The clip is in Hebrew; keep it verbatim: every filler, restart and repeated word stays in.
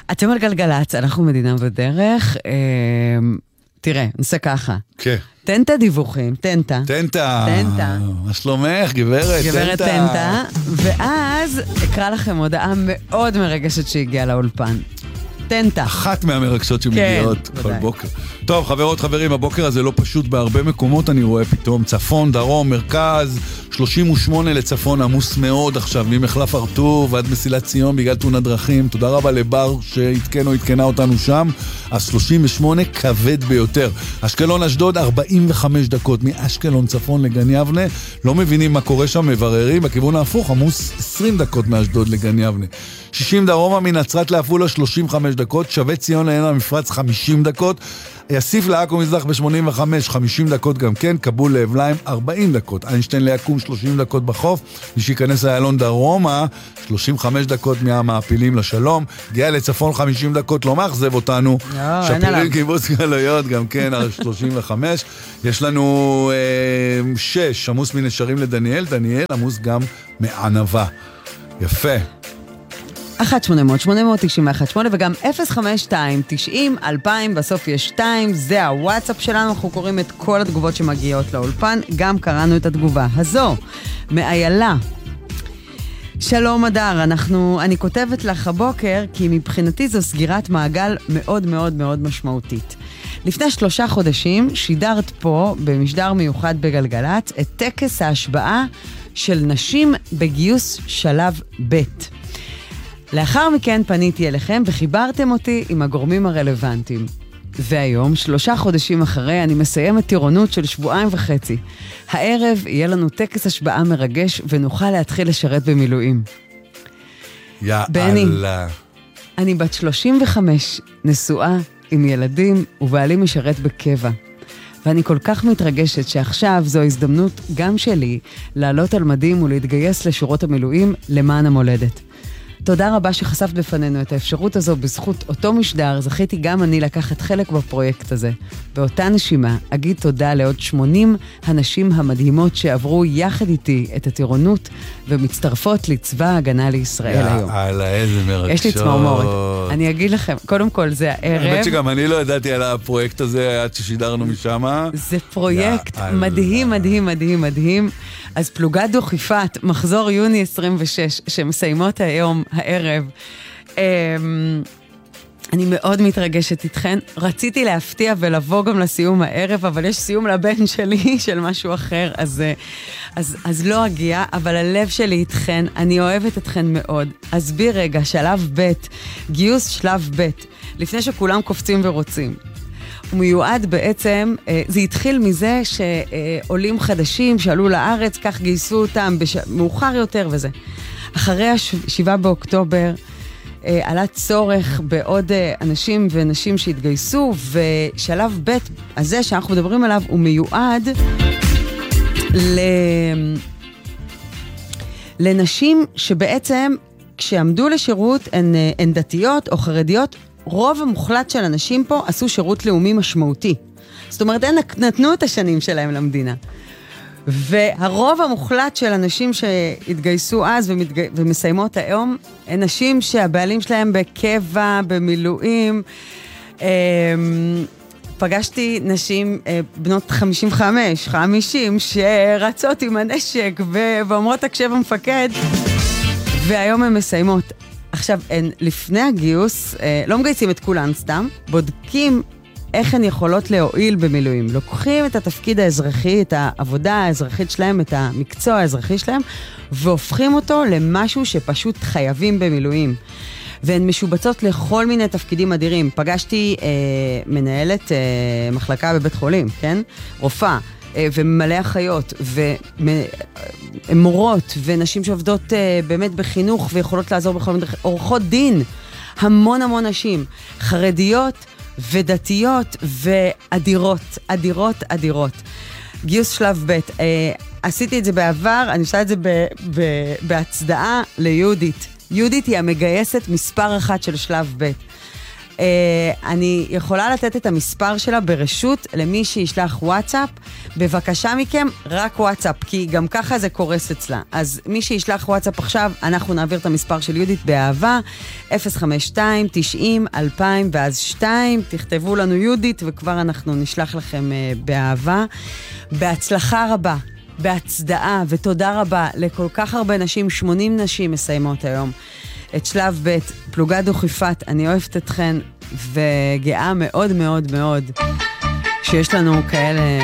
אתם על גלגלץ, אנחנו מדינה בדרך. תראה, נעשה ככה. כן. טנטה דיווחים, טנטה. טנטה. טנטה. מה שלומך, גברת? גברת טנטה. ואז אקרא לכם הודעה מאוד מרגשת שהגיעה לאולפן. טנטה. אחת מהמרגשות שמגיעות כן, כל בוקר. טוב, חברות, חברים, הבוקר הזה לא פשוט בהרבה מקומות, אני רואה פתאום צפון, דרום, מרכז, שלושים ושמונה לצפון, עמוס מאוד עכשיו, ממחלף ארטוב ועד מסילת ציון בגלל תאונת דרכים. תודה רבה לבר שהתקן או התקנה אותנו שם. אז שלושים ושמונה כבד ביותר. אשקלון, אשדוד, ארבעים וחמש דקות מאשקלון צפון לגן יבנה. לא מבינים מה קורה שם, מבררים. בכיוון ההפוך, עמוס עשרים דקות מאשדוד לגן יבנה. שישים דרומה מנצרת לעפולה, שלושים וחמש דקות. שווה ציון לעין המפרץ, חמישים דקות. יסיף לעכו מזרח ב-שמונים וחמש, חמישים דקות גם כן. קבול לאבליים, ארבעים דקות. איינשטיין ליקום, שלושים דקות בחוף. מי שיכנס לאיילון דרומה, שלושים וחמש דקות מהמעפילים לשלום. הגיע לצפון חמישים דקות, לא מאכזב אותנו. שפירים קיבוץ גלויות, גם כן, שלושים וחמש. יש לנו אה, שש, עמוס מנשרים לדניאל. דניאל עמוס גם מענבה. יפה. אחת שמונה אפס אפס שמונה תשעים אחת שמונה וגם אפס חמש שתיים תשעים אלפיים, בסוף יש שתיים, זה הוואטסאפ שלנו. אנחנו קוראים את כל התגובות שמגיעות לאולפן, גם קראנו את התגובה הזו מאיילה. שלום אדר, אנחנו, אני כותבת לך הבוקר כי מבחינתי זו סגירת מעגל מאוד מאוד מאוד משמעותית. לפני שלושה חודשים שידרת פה במשדר מיוחד בגלגלץ את טקס ההשבעה של נשים בגיוס שלב ב'. לאחר מכן פניתי אליכם וחיברתם אותי עם הגורמים הרלוונטיים. והיום, שלושה חודשים אחרי, אני מסיימת טירונות של שבועיים וחצי. הערב יהיה לנו טקס השבעה מרגש ונוכל להתחיל לשרת במילואים. יא בני, אללה. אני בת שלושים וחמש, נשואה עם ילדים ובעלי משרת בקבע. ואני כל כך מתרגשת שעכשיו זו הזדמנות גם שלי לעלות על מדים ולהתגייס לשורות המילואים למען המולדת. תודה רבה שחשפת בפנינו את האפשרות הזו. בזכות אותו משדר זכיתי גם אני לקחת חלק בפרויקט הזה. באותה נשימה אגיד תודה לעוד שמונים הנשים המדהימות שעברו יחד איתי את הטירונות ומצטרפות לצבא ההגנה לישראל היום. יאללה, איזה מרגשות. יש לי צמרמורת. אני אגיד לכם, קודם כל זה הערב. האמת שגם אני לא ידעתי על הפרויקט הזה עד ששידרנו משם. זה פרויקט מדהים, מדהים, מדהים, מדהים. אז פלוגת דוכיפת, מחזור יוני עשרים ושש, שמסיימות היום, הערב. אני מאוד מתרגשת איתכן. רציתי להפתיע ולבוא גם לסיום הערב, אבל יש סיום לבן שלי של משהו אחר, אז, אז, אז לא אגיע, אבל הלב שלי איתכן, אני אוהבת אתכן מאוד. אז בי רגע, שלב ב', גיוס שלב ב', לפני שכולם קופצים ורוצים. הוא מיועד בעצם, זה התחיל מזה שעולים חדשים שעלו לארץ, כך גייסו אותם בש... מאוחר יותר וזה. אחרי השבעה באוקטובר, עלה צורך בעוד אנשים ונשים שהתגייסו, ושלב ב' הזה שאנחנו מדברים עליו הוא מיועד ל... לנשים שבעצם כשעמדו לשירות הן, הן דתיות או חרדיות, רוב המוחלט של אנשים פה עשו שירות לאומי משמעותי. זאת אומרת, הם נתנו את השנים שלהם למדינה. והרוב המוחלט של אנשים שהתגייסו אז ומתג... ומסיימות היום, הם נשים שהבעלים שלהם בקבע, במילואים. פגשתי נשים בנות חמישים וחמש, חמישים, שרצות עם הנשק ואומרות הקשב המפקד, והיום הן מסיימות. עכשיו, הן לפני הגיוס, לא מגייסים את כולן סתם, בודקים איך הן יכולות להועיל במילואים. לוקחים את התפקיד האזרחי, את העבודה האזרחית שלהם, את המקצוע האזרחי שלהם, והופכים אותו למשהו שפשוט חייבים במילואים. והן משובצות לכל מיני תפקידים אדירים. פגשתי אה, מנהלת אה, מחלקה בבית חולים, כן? רופאה. ומלא אחיות, ומורות, ונשים שעובדות באמת בחינוך, ויכולות לעזור בכל מיני דרכים, עורכות דין, המון המון נשים, חרדיות ודתיות, ואדירות, אדירות, אדירות. גיוס שלב ב', עשיתי את זה בעבר, אני עושה את זה בהצדעה ליהודית. יהודית היא המגייסת מספר אחת של שלב ב'. אני יכולה לתת את המספר שלה ברשות למי שישלח וואטסאפ. בבקשה מכם, רק וואטסאפ, כי גם ככה זה קורס אצלה. אז מי שישלח וואטסאפ עכשיו, אנחנו נעביר את המספר של יהודית באהבה, אפס חמש שתיים תשעים אלפיים ואז שתיים, תכתבו לנו יהודית וכבר אנחנו נשלח לכם באהבה. בהצלחה רבה, בהצדעה ותודה רבה לכל כך הרבה נשים, שמונים נשים מסיימות היום את שלב ב' פלוגת דוכיפת. אני אוהבת אתכן וגאה מאוד מאוד מאוד שיש לנו כאלה